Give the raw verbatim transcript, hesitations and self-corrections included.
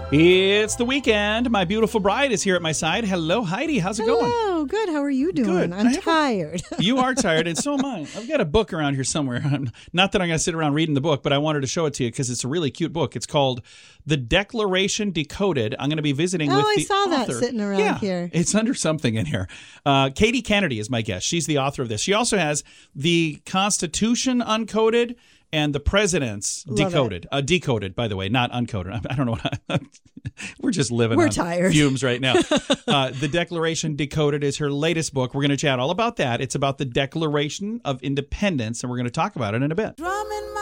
It's the weekend. My beautiful bride is here at my side. Hello, Heidi. How's it Hello. going? Hello. Good. How are you doing? Good. I'm tired. A, you are tired, and so am I. I've got a book around here somewhere. Not that I'm going to sit around reading the book, but I wanted to show it to you because it's a really cute book. It's called The Declaration Decoded. I'm going to be visiting oh, with I the saw author. that sitting around yeah, here. It's under something in here. Uh, Katie Kennedy is my guest. She's the author of this. She also has The Constitution Uncoded and The President's Love Decoded. Uh, decoded, by the way, not uncoded. I, I don't know what I, we're just living We're on tired. fumes right now. uh, the Declaration Decoded is her latest book. We're going to chat all about that. It's about the Declaration of Independence, and we're going to talk about it in a bit.